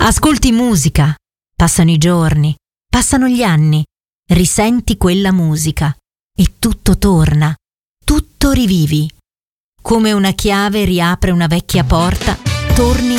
Ascolti musica, passano i giorni, passano gli anni, risenti quella musica e tutto torna, tutto rivivi. Come una chiave riapre una vecchia porta, torni